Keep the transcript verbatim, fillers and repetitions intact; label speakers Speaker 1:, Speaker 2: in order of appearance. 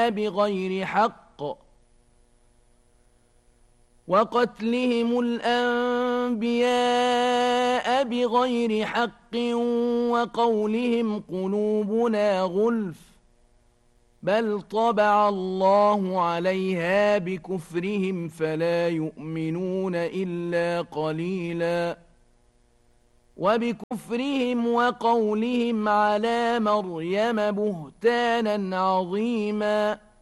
Speaker 1: بغير حق وقتلهم الأنبياء بغير حق وقولهم قلوبنا غلف بل طبع الله عليها بكفرهم فلا يؤمنون إلا قليلا وبكفرهم وقولهم على مريم بهتانا عظيما